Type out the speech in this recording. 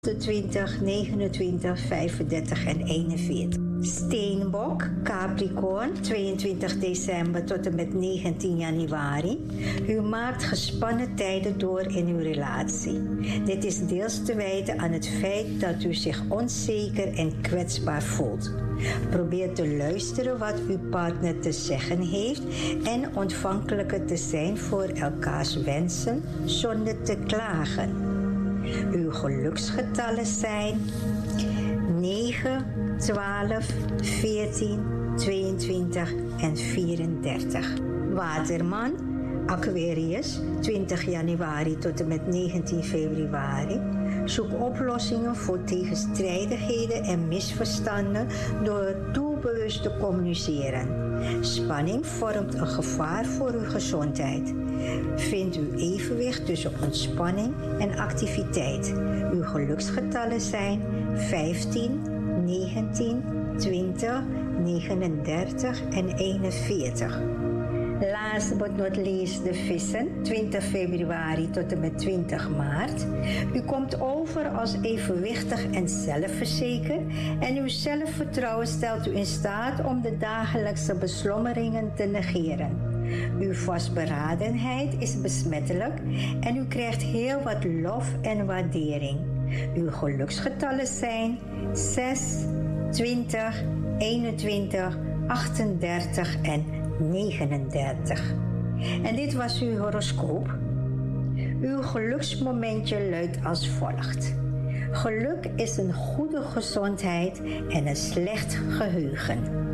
20, 29, 35 en 41. Steenbok, Capricorn, 22 december tot en met 19 januari. U maakt gespannen tijden door in uw relatie. Dit is deels te wijten aan het feit dat u zich onzeker en kwetsbaar voelt. Probeer te luisteren wat uw partner te zeggen heeft en ontvankelijker te zijn voor elkaars wensen zonder te klagen. Uw geluksgetallen zijn 9, 12, 14, 22 en 34. Waterman, Aquarius, 20 januari tot en met 19 februari. Zoek oplossingen voor tegenstrijdigheden en misverstanden door doelbewust te communiceren. Spanning vormt een gevaar voor uw gezondheid. Vind uw evenwicht tussen ontspanning en activiteit. Uw geluksgetallen zijn 15, 19, 20, 39 en 41. Last but not least de vissen, 20 februari tot en met 20 maart. U komt over als evenwichtig en zelfverzekerd en uw zelfvertrouwen stelt u in staat om de dagelijkse beslommeringen te negeren. Uw vastberadenheid is besmettelijk en u krijgt heel wat lof en waardering. Uw geluksgetallen zijn 6, 20, 21, 38 en 39. En dit was uw horoscoop. Uw geluksmomentje luidt als volgt. Geluk is een goede gezondheid en een slecht geheugen.